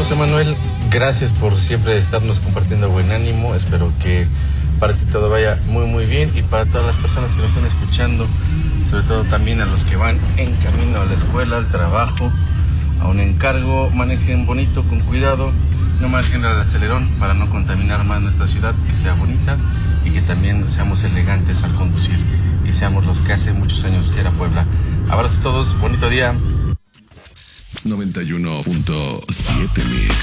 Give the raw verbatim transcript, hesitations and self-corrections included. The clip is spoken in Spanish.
José Manuel, gracias por siempre estarnos compartiendo buen ánimo. Espero que para ti todo vaya muy muy bien y para todas las personas que nos están escuchando, sobre todo también a los que van en camino a la escuela, al trabajo, a un encargo, manejen bonito, con cuidado, no manejen al acelerón para no contaminar más nuestra ciudad, que sea bonita y que también seamos elegantes al conducir y seamos los que hace muchos años era Puebla. Abrazo a todos, bonito día. noventa y uno punto siete Mix.